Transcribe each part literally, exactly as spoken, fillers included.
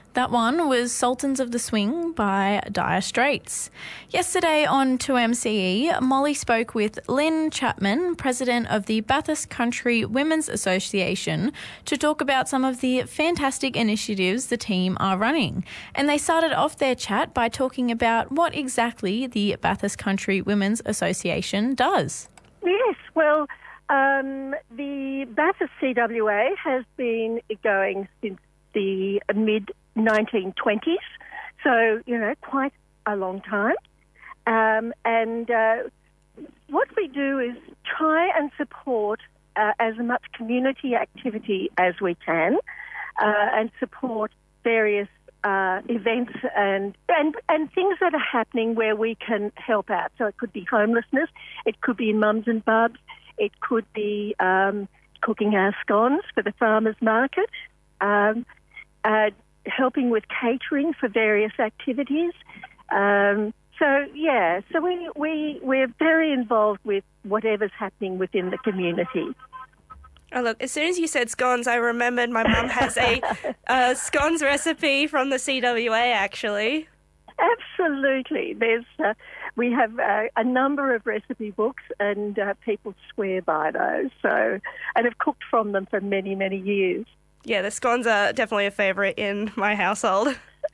That one was Sultans of the Swing by Dire Straits. Yesterday on two M C E, Molly spoke with Lynn Chapman, president of the Bathurst Country Women's Association, to talk about some of the fantastic initiatives the team are running. And they started off their chat by talking about what exactly the Bathurst Country Women's Association does. Yes, well, um, the Bathurst C W A has been going since the mid nineteen twenties, so, you know, quite a long time. Um, and uh, what we do is try and support uh, as much community activity as we can uh, and support various uh, events and, and, and things that are happening where we can help out. So it could be homelessness, it could be in mums and bubs, it could be um, cooking our scones for the farmers market, um, uh, helping with catering for various activities. Um, so, yeah, so we, we, we're very involved with whatever's happening within the community. Oh, look, as soon as you said scones, I remembered my mum has a uh, scones recipe from the C W A, actually. Absolutely. There's, uh, we have uh, a number of recipe books and uh, people swear by those, so, and have cooked from them for many, many years. Yeah, the scones are definitely a favourite in my household.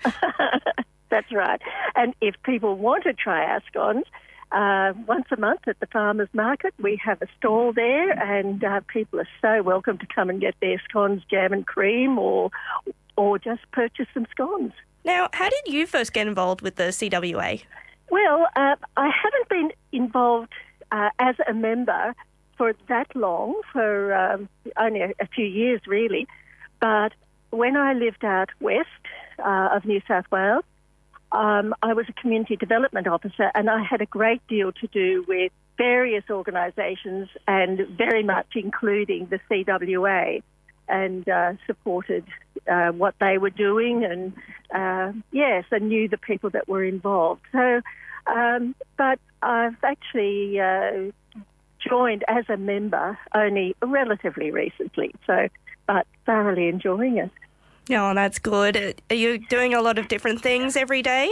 That's right. And if people want to try our scones, uh, once a month at the farmers market, we have a stall there, and uh, people are so welcome to come and get their scones, jam and cream, or or just purchase some scones. Now, how did you first get involved with the C W A? Well, uh, I haven't been involved uh, as a member for that long, for um, only a, a few years really. But when I lived out west uh, of New South Wales, um, I was a community development officer, and I had a great deal to do with various organisations, and very much including the C W A, and uh, supported uh, what they were doing, and uh, yes, I knew the people that were involved. So, um, but I've actually uh, joined as a member only relatively recently, so. But thoroughly enjoying it. Oh, that's good. Are you doing a lot of different things every day?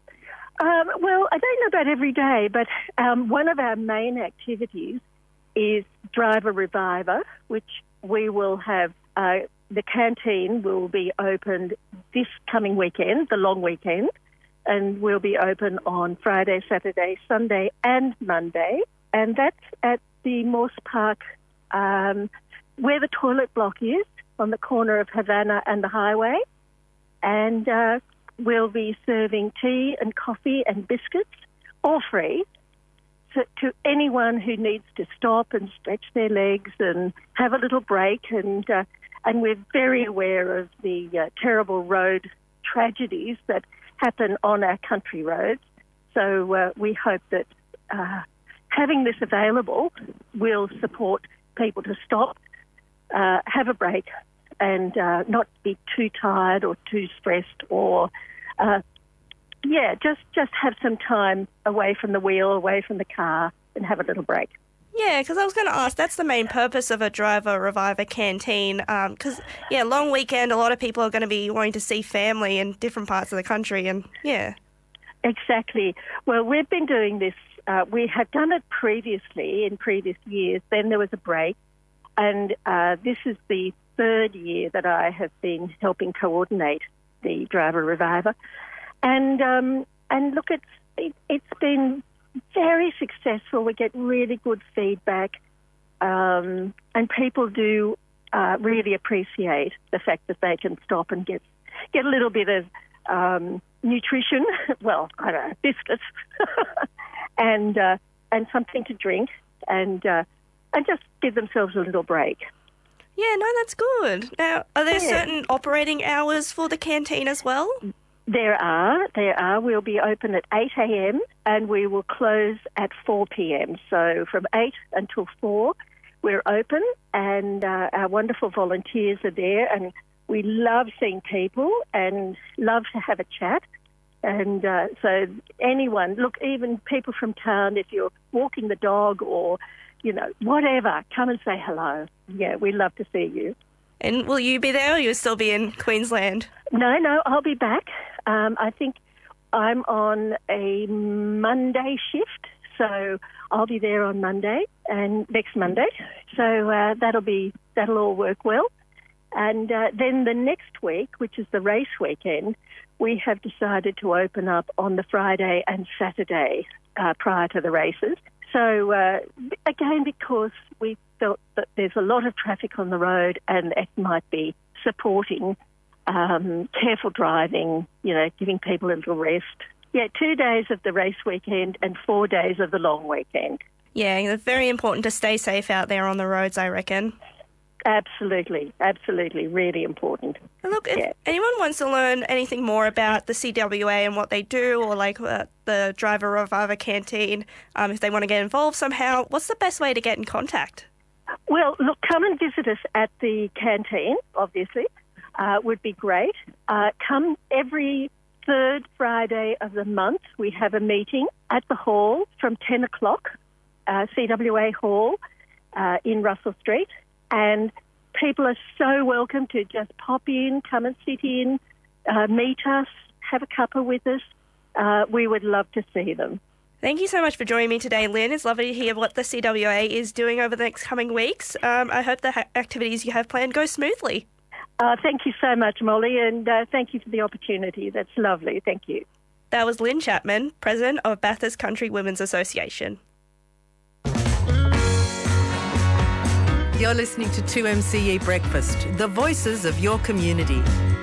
Um, well, I don't know about every day, but um, one of our main activities is Driver Reviver, which we will have, uh, the canteen will be opened this coming weekend, the long weekend, and we'll be open on Friday, Saturday, Sunday and Monday. And that's at the Morse Park um where the toilet block is, on the corner of Havana and the highway. And uh, we'll be serving tea and coffee and biscuits, all free, to, to anyone who needs to stop and stretch their legs and have a little break. And uh, and we're very aware of the uh, terrible road tragedies that happen on our country roads. So uh, we hope that uh, having this available will support people to stop, Uh, have a break, and uh, not be too tired or too stressed, or uh, yeah, just just have some time away from the wheel, away from the car, and have a little break. Yeah, because I was going to ask, that's the main purpose of a Driver Reviver canteen, because, um, yeah, long weekend, a lot of people are going to be wanting to see family in different parts of the country, and, yeah. Exactly. Well, we've been doing this, uh, we had done it previously, in previous years, then there was a break, and uh, this is the third year that I have been helping coordinate the Driver Reviver. And um, and look, it's it, it's been very successful. We get really good feedback, um, and people do uh, really appreciate the fact that they can stop and get get a little bit of um, nutrition. Well, I don't know, biscuits, and uh, and something to drink, and uh, and just give themselves a little break. Yeah, no, that's good. Now, are there Yeah. certain operating hours for the canteen as well? There are, there are. We'll be open at eight a.m. and we will close at four p.m. So from eight until four, we're open, and uh, our wonderful volunteers are there, and we love seeing people and love to have a chat. And uh, so anyone, look, even people from town, if you're walking the dog or, you know, whatever, come and say hello. Yeah, we love to see you. And will you be there or you'll still be in Queensland? No, no, I'll be back. Um, I think I'm on a Monday shift, so I'll be there on Monday and next Monday. So uh, that'll be that'll all work well. And uh, then the next week, which is the race weekend, we have decided to open up on the Friday and Saturday uh, prior to the races. So uh, again, because we felt that there's a lot of traffic on the road and it might be supporting um, careful driving, you know, giving people a little rest. Yeah, two days of the race weekend and four days of the long weekend. Yeah, it's very important to stay safe out there on the roads, I reckon. Absolutely, absolutely, really important. And look, if yeah. anyone wants to learn anything more about the C W A and what they do, or like uh, the Driver Reviver Canteen, um, if they want to get involved somehow, what's the best way to get in contact? Well, look, come and visit us at the canteen, obviously, uh, would be great. Uh, come every third Friday of the month. We have a meeting at the hall from ten o'clock, uh, C W A Hall uh, in Russell Street. And people are so welcome to just pop in, come and sit in, uh, meet us, have a cuppa with us. Uh, we would love to see them. Thank you so much for joining me today, Lynn. It's lovely to hear what the C W A is doing over the next coming weeks. Um, I hope the ha- activities you have planned go smoothly. Uh, thank you so much, Molly, and uh, thank you for the opportunity. That's lovely. Thank you. That was Lynn Chapman, President of Bathurst Country Women's Association. You're listening to two M C E Breakfast, the voices of your community.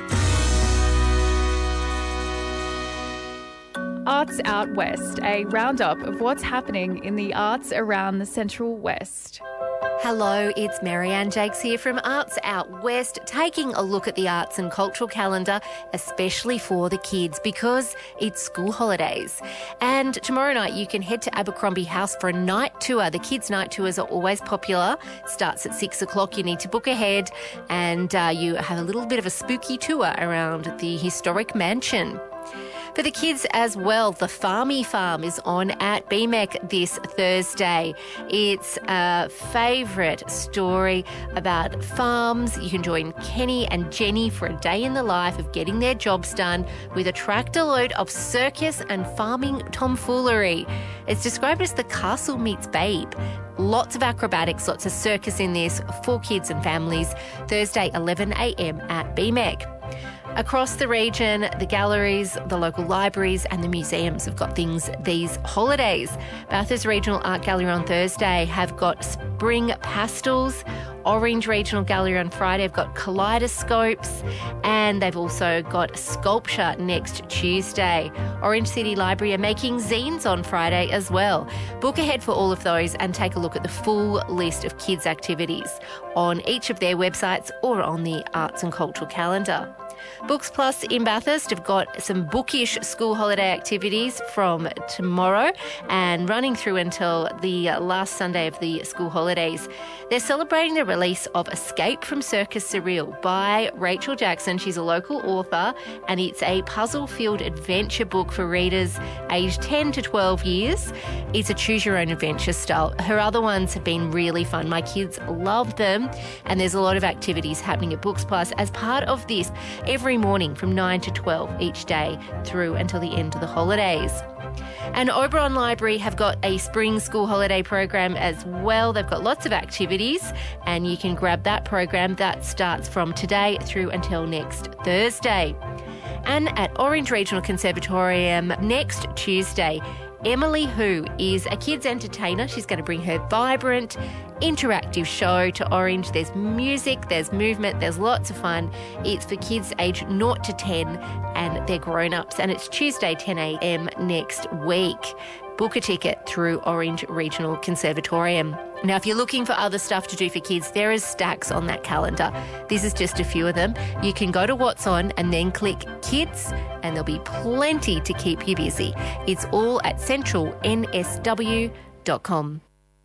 Arts Out West, a roundup of what's happening in the arts around the Central West. Hello, it's Marianne Jakes here from Arts Out West, taking a look at the arts and cultural calendar, especially for the kids, because it's school holidays. And tomorrow night you can head to Abercrombie House for a night tour. The kids' night tours are always popular. Starts at six o'clock. You need to book ahead, and uh, you have a little bit of a spooky tour around the historic mansion. For the kids as well, the Farmy Farm is on at B M E C this Thursday. It's a favourite story about farms. You can join Kenny and Jenny for a day in the life of getting their jobs done with a tractor load of circus and farming tomfoolery. It's described as the castle meets Babe. Lots of acrobatics, lots of circus in this for kids and families. Thursday, eleven a.m. at B M E C. Across the region, the galleries, the local libraries and the museums have got things these holidays. Bathurst Regional Art Gallery on Thursday have got spring pastels. Orange Regional Gallery on Friday have got kaleidoscopes, and they've also got sculpture next Tuesday. Orange City Library are making zines on Friday as well. Book ahead for all of those and take a look at the full list of kids' activities on each of their websites or on the Arts and Cultural calendar. Books Plus in Bathurst have got some bookish school holiday activities from tomorrow and running through until the last Sunday of the school holidays. They're celebrating the release of Escape from Circus Surreal by Rachel Jackson. She's a local author, and it's a puzzle-filled adventure book for readers aged ten to twelve years. It's a choose-your-own-adventure style. Her other ones have been really fun. My kids love them, and there's a lot of activities happening at Books Plus as part of this every morning from nine to twelve each day through until the end of the holidays. And Oberon Library have got a spring school holiday program as well. They've got lots of activities, and you can grab that program. That starts from today through until next Thursday. And at Orange Regional Conservatorium next Tuesday, Emily Hu is a kids entertainer. She's going to bring her vibrant, interactive show to Orange. There's music, there's movement, there's lots of fun. It's for kids aged zero to ten and they're grown-ups, and it's Tuesday ten a.m. next week. Book a ticket through Orange Regional Conservatorium. Now, if you're looking for other stuff to do for kids, there is stacks on that calendar. This is just a few of them. You can go to What's On and then click Kids, and there'll be plenty to keep you busy. It's all at central n s w dot com.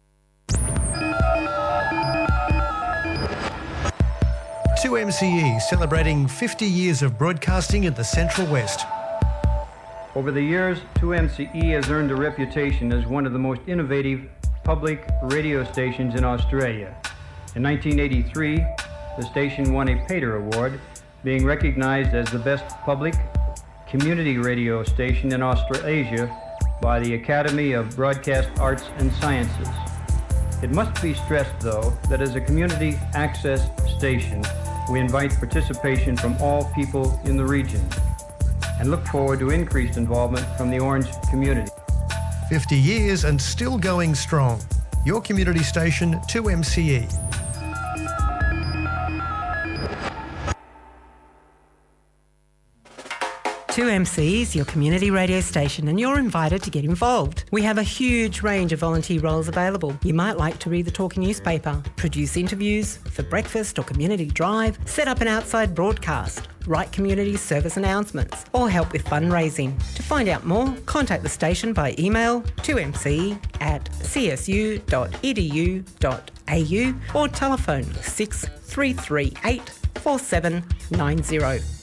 two M C E celebrating fifty years of broadcasting in the Central West. Over the years, two M C E has earned a reputation as one of the most innovative public radio stations in Australia. In nineteen eighty-three, the station won a Pater Award, being recognized as the best public community radio station in Australasia by the Academy of Broadcast Arts and Sciences. It must be stressed, though, that as a community access station, we invite participation from all people in the region and look forward to increased involvement from the Orange community. fifty years and still going strong. Your community station, two M C E. two M C is your community radio station and you're invited to get involved. We have a huge range of volunteer roles available. You might like to read the talking newspaper, produce interviews for breakfast or community drive, set up an outside broadcast, write community service announcements or help with fundraising. To find out more, contact the station by email two m c at c s u dot e d u dot a u or telephone six three three eight four seven nine zero.